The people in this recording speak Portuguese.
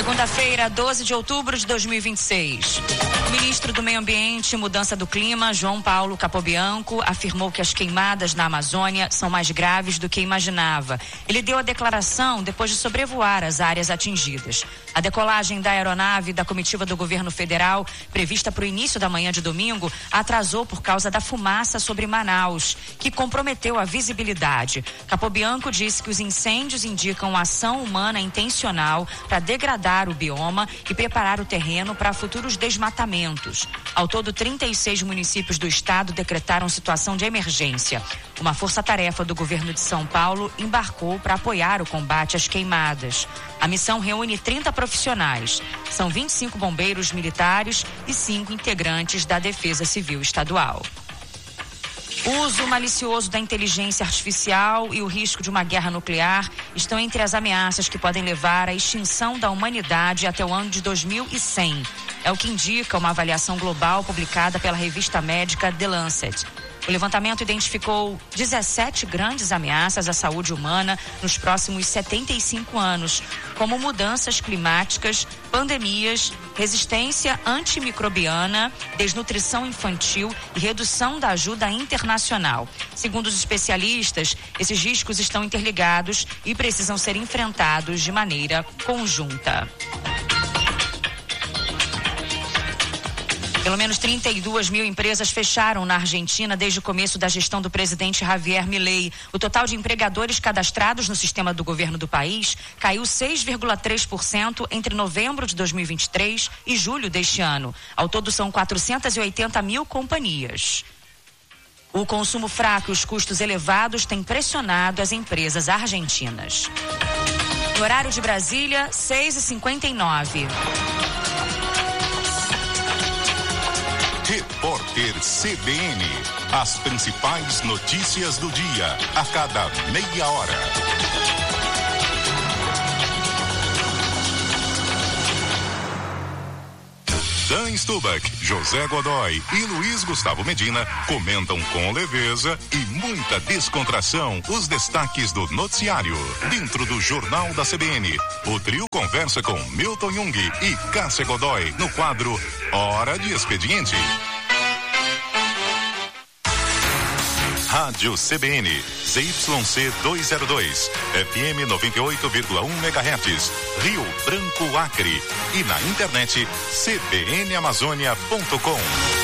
Segunda-feira, 12 de outubro de 2026. O ministro do Meio Ambiente e Mudança do Clima, João Paulo Capobianco, afirmou que as queimadas na Amazônia são mais graves do que imaginava. Ele deu a declaração depois de sobrevoar as áreas atingidas. A decolagem da aeronave da comitiva do governo federal, prevista para o início da manhã de domingo, atrasou por causa da fumaça sobre Manaus, que comprometeu a visibilidade. Capobianco disse que os incêndios indicam ação humana intencional para degradar o bioma e preparar o terreno para futuros desmatamentos. Ao todo, 36 municípios do estado decretaram situação de emergência. Uma força-tarefa do governo de São Paulo embarcou para apoiar o combate às queimadas. A missão reúne 30 profissionais. São 25 bombeiros militares e 5 integrantes da Defesa Civil Estadual. O uso malicioso da inteligência artificial e o risco de uma guerra nuclear estão entre as ameaças que podem levar à extinção da humanidade até o ano de 2100. É o que indica uma avaliação global publicada pela revista médica The Lancet. O levantamento identificou 17 grandes ameaças à saúde humana nos próximos 75 anos, como mudanças climáticas, pandemias, resistência antimicrobiana, desnutrição infantil e redução da ajuda internacional. Segundo os especialistas, esses riscos estão interligados e precisam ser enfrentados de maneira conjunta. Pelo menos 32 mil empresas fecharam na Argentina desde o começo da gestão do presidente Javier Milei. O total de empregadores cadastrados no sistema do governo do país caiu 6,3% entre novembro de 2023 e julho deste ano. Ao todo, são 480 mil companhias. O consumo fraco e os custos elevados têm pressionado as empresas argentinas. No horário de Brasília, 6h59. Repórter CBN. As principais notícias do dia, a cada meia hora. Dan Stubach, José Godoy e Luiz Gustavo Medina comentam com leveza e muita descontração os destaques do noticiário. Dentro do Jornal da CBN, o trio conversa com Milton Jung e Cássia Godoy no quadro Hora de Expediente. Rádio CBN, ZYC 202, FM 98,1 MHz, Rio Branco, Acre. E na internet, cbnamazônia.com.